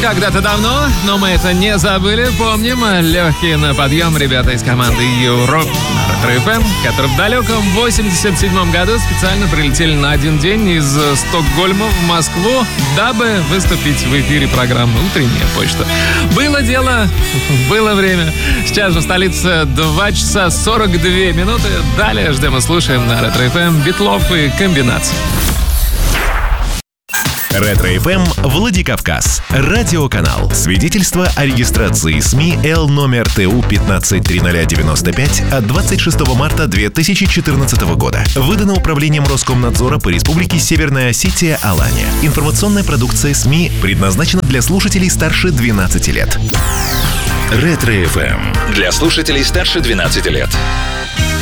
Когда-то давно, но мы это не забыли, помним. Легкие на подъем ребята из команды Europe на Ретро-ФМ, которые в далеком 87 году специально прилетели на один день из Стокгольма в Москву, дабы выступить в эфире программы «Утренняя почта». Было дело, было время. Сейчас же в столице 2 часа 42 минуты. Далее ждем и слушаем на Ретро-ФМ Битлов и комбинаций. Ретро-ФМ Владикавказ. Радиоканал. Свидетельство о регистрации СМИ Л номер ТУ 15-30095 от 26 марта 2014 года. Выдано Управлением Роскомнадзора по Республике Северная Осетия Алания. Информационная продукция СМИ предназначена для слушателей старше 12 лет. Ретро-ФМ. Для слушателей старше 12 лет.